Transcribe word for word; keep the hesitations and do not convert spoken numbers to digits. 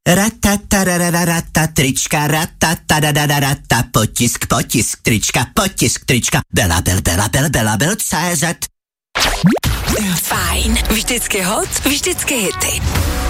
Ratatarararata, trička, ratatadadadadata, potisk, potisk, trička, potisk, trička, Bela, bel, bela, bel, bela, bel, cé zet. Fajn, vždycky hot, vždycky hity.